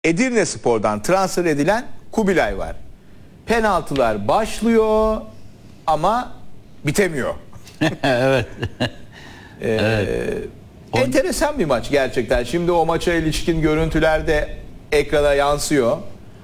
Edirnespor'dan transfer edilen Kubilay var. Penaltılar başlıyor ama bitemiyor. Evet. Enteresan bir maç gerçekten. Şimdi o maça ilişkin görüntüler de ekrana yansıyor.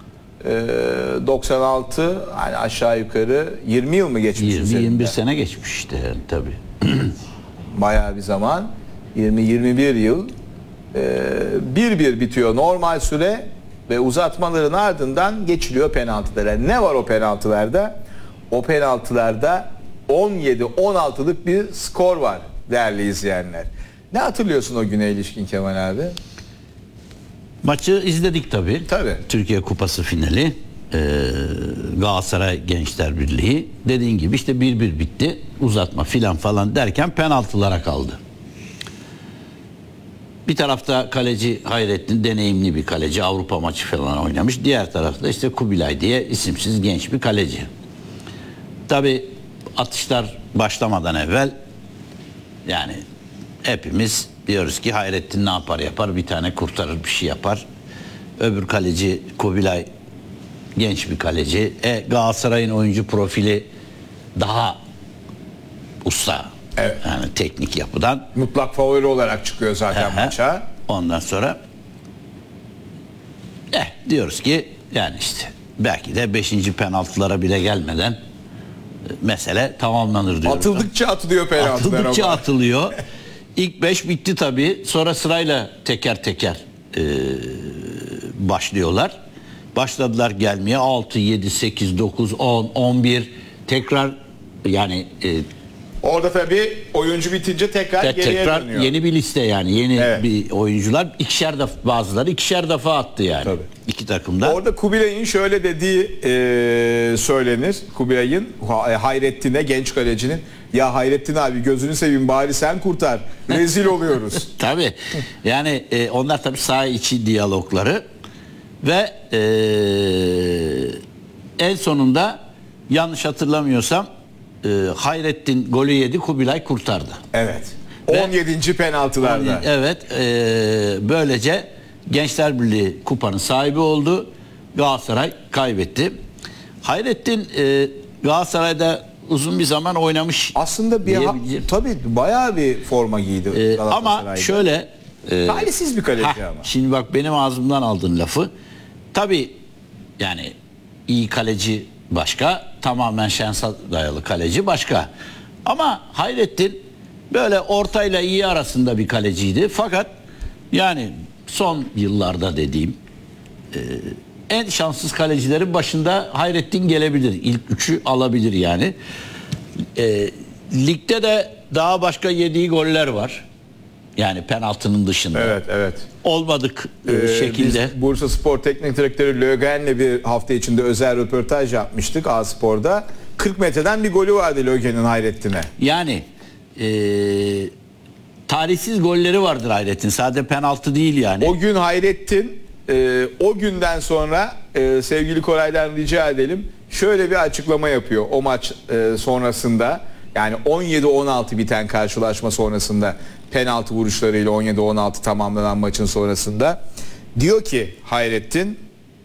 96 yani aşağı yukarı 20 yıl mı geçmiş? 20-21 sene geçmiş işte yani, tabii. Bayağı bir zaman. 20-21 yıl. 1-1 bitiyor normal süre ve uzatmaların ardından geçiliyor penaltılara. Ne var o penaltılarda? O penaltılarda 17-16'lık bir skor var değerli izleyenler. Ne hatırlıyorsun o güne ilişkin Kemal abi? Maçı izledik tabii. Tabii. Türkiye Kupası finali. Galatasaray Gençler Birliği. Dediğin gibi işte 1-1 bitti. Uzatma filan falan derken penaltılara kaldı. Bir tarafta kaleci Hayrettin, deneyimli bir kaleci, Avrupa maçı falan oynamış. Diğer tarafta işte Kubilay diye isimsiz genç bir kaleci. Tabii atışlar başlamadan evvel yani hepimiz diyoruz ki Hayrettin ne yapar yapar, bir tane kurtarır, bir şey yapar. Öbür kaleci Kubilay genç bir kaleci. Galatasaray'ın oyuncu profili daha usta. Evet. Yani teknik yapıdan. Mutlak favori olarak çıkıyor zaten maça. Ondan sonra diyoruz ki yani işte belki de 5. penaltılara bile gelmeden mesele tamamlanır diyoruz. Atıldıkça atılıyor penaltılar. Atıldıkça atılıyor. İlk 5 bitti tabii. Sonra sırayla teker teker başlıyorlar. Başladılar gelmeye. 6, 7, 8, 9, 10, 11 tekrar yani orada tabii oyuncu bitince tekrar geriye dönüyor. Yeni bir liste yani. Yeni bir oyuncular bazıları ikişer defa attı yani. Tabii. İki takımda. Orada Kubilay'ın şöyle dediği söylenir. Kubilay'ın Hayrettin'e, genç kalecinin, ya Hayrettin abi gözünü seveyim bari sen kurtar. Rezil oluyoruz. Tabii. Yani onlar tabii saha içi diyalogları ve en sonunda yanlış hatırlamıyorsam Hayrettin golü yedi, Kubilay kurtardı. Evet. 17. penaltılarda. Evet. Böylece Gençler Birliği kupanın sahibi oldu. Galatasaray kaybetti. Hayrettin Galatasaray'da uzun bir zaman oynamış. Aslında tabii bayağı bir forma giydi Galatasaray'da. Ama şöyle talihsiz bir kaleci ama. Şimdi bak benim ağzımdan aldığın lafı. Tabii yani iyi kaleci başka, tamamen şansa dayalı kaleci başka. Ama Hayrettin böyle ortayla iyi arasında bir kaleciydi. Fakat yani son yıllarda dediğim en şanssız kalecilerin başında Hayrettin gelebilir. İlk 3'ü alabilir yani. Ligde de daha başka yediği goller var. Yani penaltının dışında. Evet. Olmadık şekilde. Biz Bursa Spor Teknik Direktörü Lögen'le bir hafta içinde özel röportaj yapmıştık A-Spor'da. 40 metreden bir golü vardı Lögen'in Hayrettin'e. Yani talihsiz golleri vardır Hayrettin. Sadece penaltı değil yani. O gün Hayrettin o günden sonra sevgili Koray'dan rica edelim. Şöyle bir açıklama yapıyor o maç sonrasında. Yani 17-16 biten karşılaşma sonrasında penaltı vuruşlarıyla 17-16 tamamlanan maçın sonrasında. Diyor ki Hayrettin,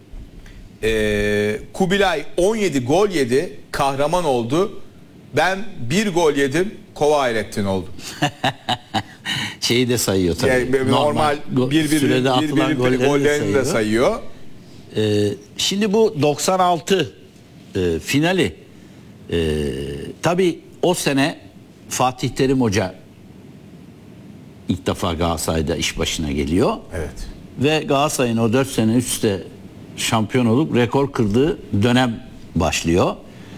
Kubilay 17 gol yedi, kahraman oldu. Ben bir gol yedim, kova Hayrettin oldum. Şeyi de sayıyor tabii. Yani normal sürede atılan gollerini de sayıyor. Şimdi bu 96 finali tabii o sene Fatih Terim Hoca ilk defa Galatasaray'da iş başına geliyor. Evet. Ve Galatasaray'ın o 4 sene üst üste şampiyon olup rekor kırdığı dönem başlıyor.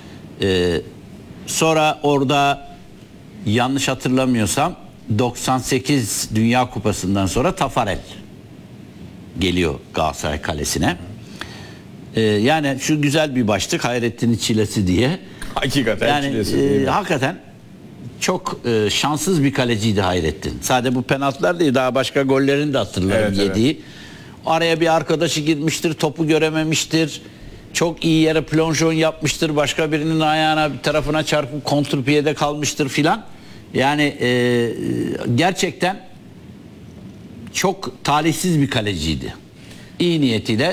Sonra orada yanlış hatırlamıyorsam 98 Dünya Kupası'ndan sonra Tafarel geliyor Galatasaray kalesine. Yani şu güzel bir başlık, Hayrettin'in çilesi diye. Hakikaten yani, çilesi değil mi? Hakikaten çok şanssız bir kaleciydi Hayrettin. Sadece bu penaltılar değil, daha başka gollerini de hatırlarım yediği. Evet. Araya bir arkadaşı girmiştir, topu görememiştir. Çok iyi yere plonjon yapmıştır. Başka birinin ayağına, bir tarafına çarpıp kontrpiyede kalmıştır filan. Yani gerçekten çok talihsiz bir kaleciydi. iyi niyetiyle